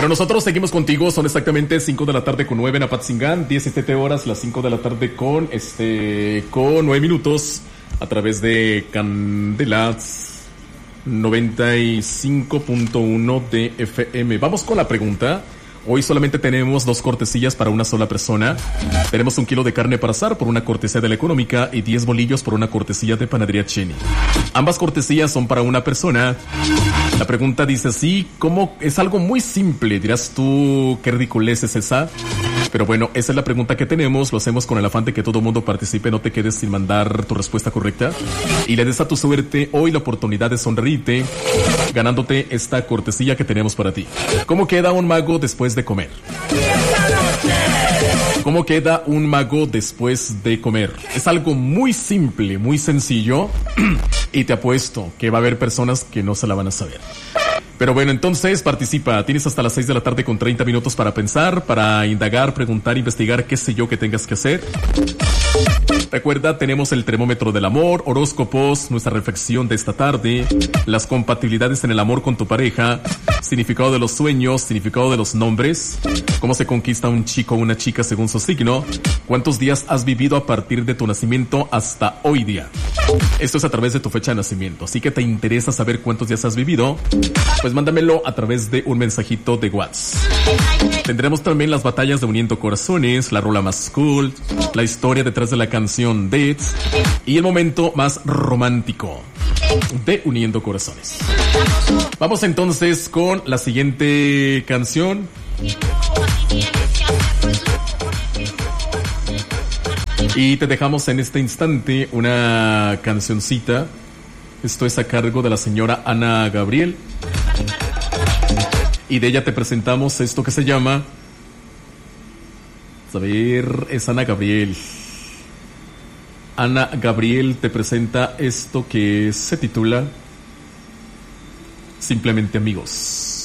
Pero nosotros seguimos contigo, son exactamente 5 de la tarde con 9 en Apatzingán, 17 horas, las 5 de la tarde con 9 minutos, a través de Candelas 95.1 de FM. Vamos con la pregunta. Hoy solamente tenemos 2 cortesías para una sola persona. Tenemos 1 kilo de carne para asar por una cortesía de la Económica y 10 bolillos por una cortesía de Panadería Cheni. Ambas cortesías son para una persona. La pregunta dice así, ¿cómo? Es algo muy simple. Dirás tú, ¿qué ridiculez es esa? Pero bueno, esa es la pregunta que tenemos. Lo hacemos con el afán de que todo el mundo participe, no te quedes sin mandar tu respuesta correcta. Y le des a tu suerte hoy la oportunidad de sonreírte, ganándote esta cortesía que tenemos para ti. ¿Cómo queda un mago después de comer? ¿Cómo queda un mago después de comer? Es algo muy simple, muy sencillo. Y te apuesto que va a haber personas que no se la van a saber. Pero bueno, entonces participa. Tienes hasta las 6 de la tarde con 30 minutos para pensar, para indagar, preguntar, investigar, qué sé yo que tengas que hacer. Recuerda, tenemos el termómetro del amor, horóscopos, nuestra reflexión de esta tarde, las compatibilidades en el amor con tu pareja, significado de los sueños, significado de los nombres, cómo se conquista un chico o una chica según su signo, cuántos días has vivido a partir de tu nacimiento hasta hoy día. Esto es a través de tu fecha de nacimiento, así que te interesa saber cuántos días has vivido, pues mándamelo a través de un mensajito de WhatsApp. Tendremos también las batallas de Uniendo Corazones, la rola más cool, la historia detrás de la canción Deads y el momento más romántico de Uniendo Corazones. Vamos entonces con la siguiente canción. Y te dejamos en este instante una cancioncita. Esto es a cargo de la señora Ana Gabriel. Y de ella te presentamos esto que se llama... A ver, es Ana Gabriel. Ana Gabriel te presenta esto que se titula Simplemente Amigos.